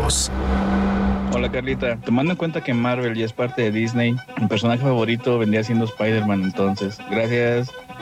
Continuamos. Hola Carlita, tomando en cuenta que Marvel ya es parte de Disney, mi personaje favorito vendría siendo Spider-Man entonces. Gracias.